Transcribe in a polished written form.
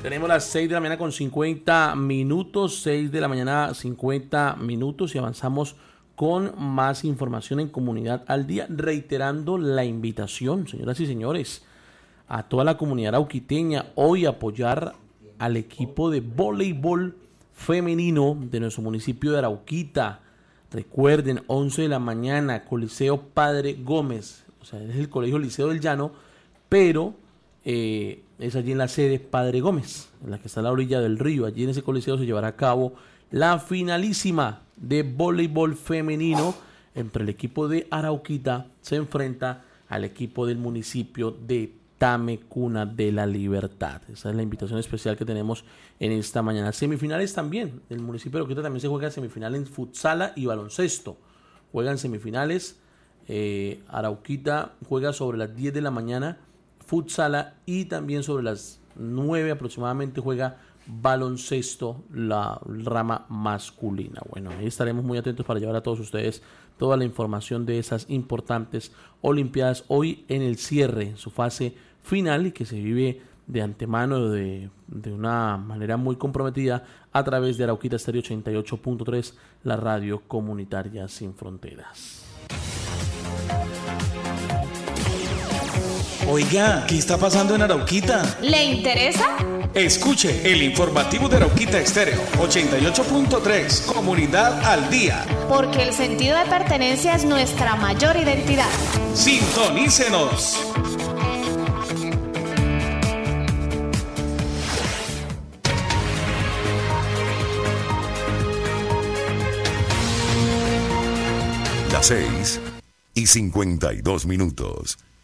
Tenemos las 6 de la mañana con 50 minutos, 6 de la mañana 50 minutos y avanzamos con más información en Comunidad al Día, reiterando la invitación, señoras y señores, a toda la comunidad arauquiteña hoy apoyar al equipo de voleibol femenino de nuestro municipio de Arauquita. Recuerden, 11 de la mañana, Coliseo Padre Gómez, o sea, es el Colegio Liceo del Llano, pero es allí en la sede Padre Gómez, en la que está a la orilla del río. Allí en ese coliseo se llevará a cabo la finalísima de voleibol femenino entre el equipo de Arauquita, se enfrenta al equipo del municipio de Tame, Cuna de la Libertad. Esa es la invitación especial que tenemos en esta mañana. Semifinales también, el municipio de Arauquita también se juega semifinal en futsala y baloncesto. Juegan semifinales, Arauquita juega sobre las 10 de la mañana, futsala, y también sobre las 9 aproximadamente juega baloncesto, la rama masculina. Bueno, ahí estaremos muy atentos para llevar a todos ustedes toda la información de esas importantes olimpiadas hoy en el cierre, en su fase final, y que se vive de antemano de una manera muy comprometida a través de Arauquita Estéreo 88.3, la radio comunitaria sin fronteras. Oiga, ¿qué está pasando en Arauquita? ¿Le interesa? Escuche el informativo de Arauquita Estéreo 88.3, Comunidad al Día. Porque el sentido de pertenencia es nuestra mayor identidad. Sintonícenos. Las 6:52.